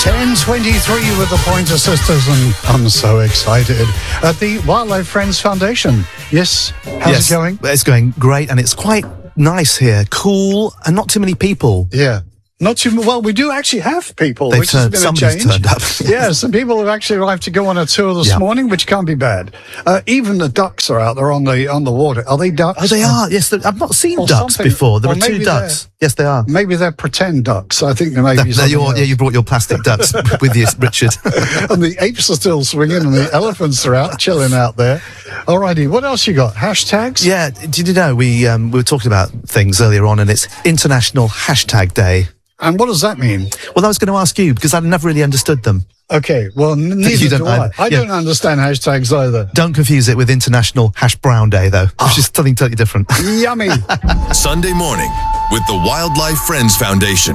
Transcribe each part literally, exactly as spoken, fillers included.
ten twenty-three with the Pointer Sisters, and I'm so excited. At the Wildlife Friends Foundation. Yes, how's yes, it going? It's going great, and it's quite nice here. Cool, and not too many people. Yeah. Not too well. We do actually have people. They've which turned, has been a somebody's change. turned up. Yeah, some people have actually arrived to go on a tour this yeah. morning, which can't be bad. Uh, even the ducks are out there on the on the water. Are they ducks? Oh, they are. Yes, I've not seen or ducks something. before. There Or are two maybe ducks. Yes, they are. Maybe they're pretend ducks. I think there may They're, be they're something your, else. yeah, you brought your plastic ducks with you, Richard. And the apes are still swinging, and the elephants are out chilling out there. Alrighty, what else you got? Hashtags? Yeah. Did you know we um, we were talking about things earlier on, and it's International Hashtag Day. And what does that mean? Well, I was going to ask you because I've never really understood them. Okay, well, n- neither You don't do I. either. I Yeah. don't understand hashtags either. Don't confuse it with International Hash Brown Day, though, which is something totally different. Yummy. Sunday morning with the Wildlife Friends Foundation.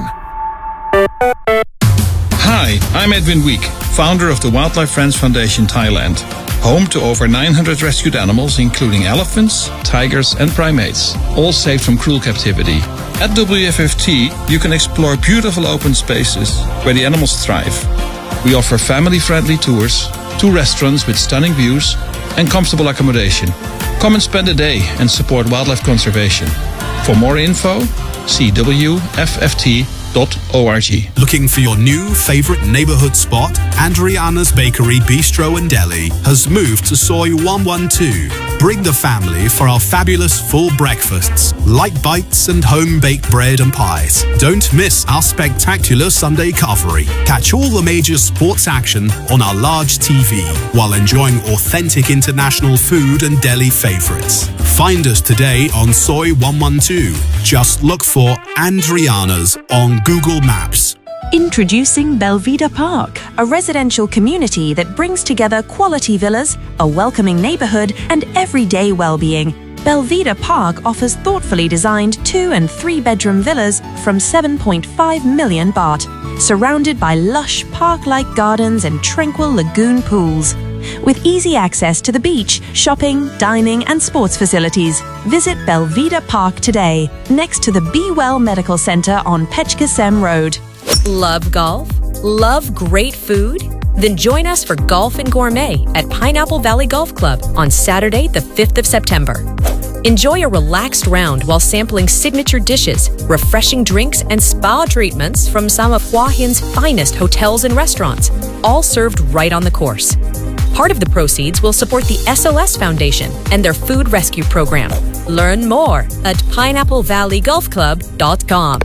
Hi, I'm Edwin Week, founder of the Wildlife Friends Foundation Thailand, home to over nine hundred rescued animals, including elephants, tigers, and primates, all saved from cruel captivity. At W F F T, you can explore beautiful open spaces where the animals thrive. We offer family-friendly tours, two restaurants with stunning views, and comfortable accommodation. Come and spend a day and support wildlife conservation. For more info, see W F F T dot org. Looking for your new favorite neighborhood spot? Andriana's Bakery, Bistro and Deli has moved to Soy one one two. Bring the family for our fabulous full breakfasts, light bites and home-baked bread and pies. Don't miss our spectacular Sunday covery. Catch all the major sports action on our large T V while enjoying authentic international food and deli favorites. Find us today on Soy one one two. Just look for Andriana's on Google Maps. Introducing Belvedere Park, a residential community that brings together quality villas, a welcoming neighborhood, and everyday well-being. Belvedere Park offers thoughtfully designed two and three bedroom villas from seven point five million baht, surrounded by lush park-like gardens and tranquil lagoon pools. With easy access to the beach, shopping, dining, and sports facilities, visit Belvedere Park today, next to the Be Well Medical Center on Pechkasem Road. Love golf? Love great food? Then join us for Golf and Gourmet at Pineapple Valley Golf Club on Saturday, the fifth of September. Enjoy a relaxed round while sampling signature dishes, refreshing drinks, and spa treatments from some of Hua Hin's finest hotels and restaurants, all served right on the course. Part of the proceeds will support the S O S Foundation and their food rescue program. Learn more at pineapple valley golf club dot com.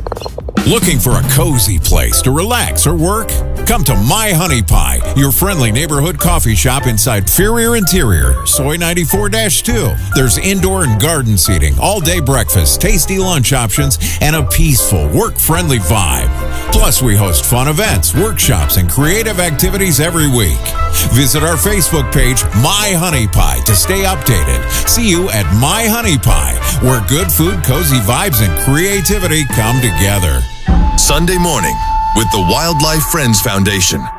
Looking for a cozy place to relax or work? Come to My Honey Pie, your friendly neighborhood coffee shop inside Ferrier Interior, Soy ninety-four dash two. There's indoor and garden seating, all-day breakfast, tasty lunch options, and a peaceful, work-friendly vibe. Plus, we host fun events, workshops, and creative activities every week. Visit our Facebook page, My Honey Pie, to stay updated. See you at My Honey Pie, where good food, cozy vibes, and creativity come together. Sunday morning with the Wildlife Friends Foundation.